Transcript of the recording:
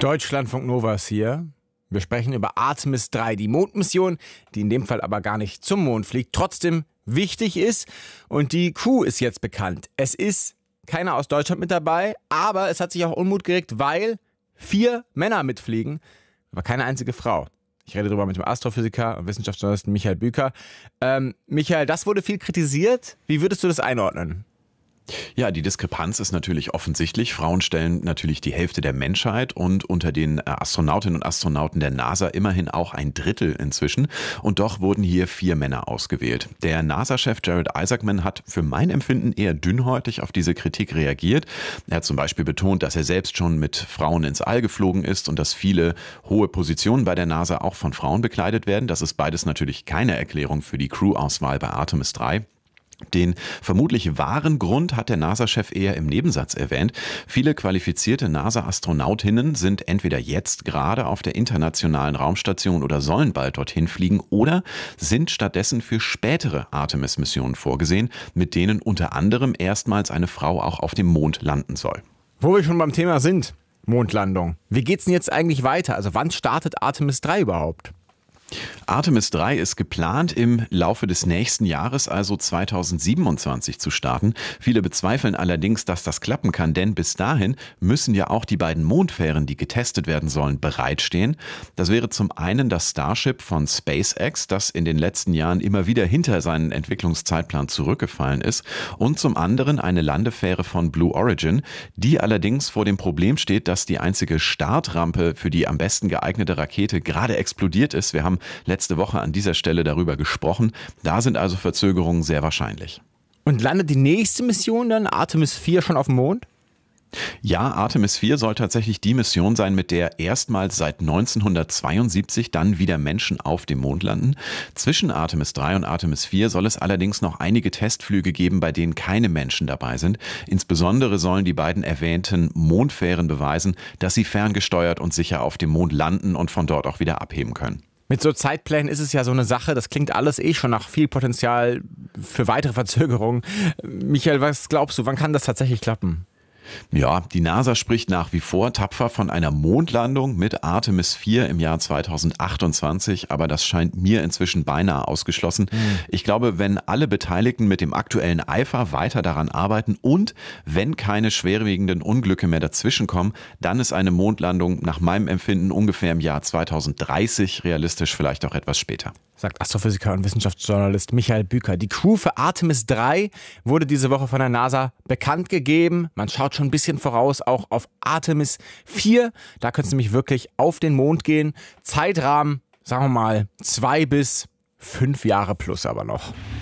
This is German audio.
Deutschlandfunk Nova ist hier. Wir sprechen über Artemis 3, die Mondmission, die in dem Fall aber gar nicht zum Mond fliegt, trotzdem wichtig ist. Und die Crew ist jetzt bekannt. Es ist keiner aus Deutschland mit dabei, aber es hat sich auch Unmut geregt, weil 4 Männer mitfliegen, aber keine einzige Frau. Ich rede darüber mit dem Astrophysiker und Wissenschaftsjournalisten Michael Büker. Michael, das wurde viel kritisiert. Wie würdest du das einordnen? Ja, die Diskrepanz ist natürlich offensichtlich. Frauen stellen natürlich die Hälfte der Menschheit und unter den Astronautinnen und Astronauten der NASA immerhin auch ein Drittel inzwischen. Und doch wurden hier 4 Männer ausgewählt. Der NASA-Chef Jared Isaacman hat für mein Empfinden eher dünnhäutig auf diese Kritik reagiert. Er hat zum Beispiel betont, dass er selbst schon mit Frauen ins All geflogen ist und dass viele hohe Positionen bei der NASA auch von Frauen bekleidet werden. Das ist beides natürlich keine Erklärung für die Crew-Auswahl bei Artemis 3. Den vermutlich wahren Grund hat der NASA-Chef eher im Nebensatz erwähnt. Viele qualifizierte NASA-Astronautinnen sind entweder jetzt gerade auf der internationalen Raumstation oder sollen bald dorthin fliegen oder sind stattdessen für spätere Artemis-Missionen vorgesehen, mit denen unter anderem erstmals eine Frau auch auf dem Mond landen soll. Wo wir schon beim Thema sind, Mondlandung. Wie geht's denn jetzt eigentlich weiter? Also wann startet Artemis 3 überhaupt? Artemis 3 ist geplant, im Laufe des nächsten Jahres, also 2027, zu starten. Viele bezweifeln allerdings, dass das klappen kann, denn bis dahin müssen ja auch die beiden Mondfähren, die getestet werden sollen, bereitstehen. Das wäre zum einen das Starship von SpaceX, das in den letzten Jahren immer wieder hinter seinen Entwicklungszeitplan zurückgefallen ist, und zum anderen eine Landefähre von Blue Origin, die allerdings vor dem Problem steht, dass die einzige Startrampe für die am besten geeignete Rakete gerade explodiert ist. Wir haben letzte Woche an dieser Stelle darüber gesprochen. Da sind also Verzögerungen sehr wahrscheinlich. Und landet die nächste Mission dann, Artemis 4, schon auf dem Mond? Ja, Artemis 4 soll tatsächlich die Mission sein, mit der erstmals seit 1972 dann wieder Menschen auf dem Mond landen. Zwischen Artemis 3 und Artemis 4 soll es allerdings noch einige Testflüge geben, bei denen keine Menschen dabei sind. Insbesondere sollen die beiden erwähnten Mondfähren beweisen, dass sie ferngesteuert und sicher auf dem Mond landen und von dort auch wieder abheben können. Mit so Zeitplänen ist es ja so eine Sache, das klingt alles schon nach viel Potenzial für weitere Verzögerungen. Michael, was glaubst du, wann kann das tatsächlich klappen? Ja, die NASA spricht nach wie vor tapfer von einer Mondlandung mit Artemis 4 im Jahr 2028, aber das scheint mir inzwischen beinahe ausgeschlossen. Ich glaube, wenn alle Beteiligten mit dem aktuellen Eifer weiter daran arbeiten und wenn keine schwerwiegenden Unglücke mehr dazwischenkommen, dann ist eine Mondlandung nach meinem Empfinden ungefähr im Jahr 2030, realistisch vielleicht auch etwas später. Sagt Astrophysiker und Wissenschaftsjournalist Michael Büker. Die Crew für Artemis 3 wurde diese Woche von der NASA bekannt gegeben. Man schaut schon ein bisschen voraus, auch auf Artemis 4. Da könnte es nämlich wirklich auf den Mond gehen. Zeitrahmen, sagen wir mal, 2 bis 5 Jahre plus aber noch.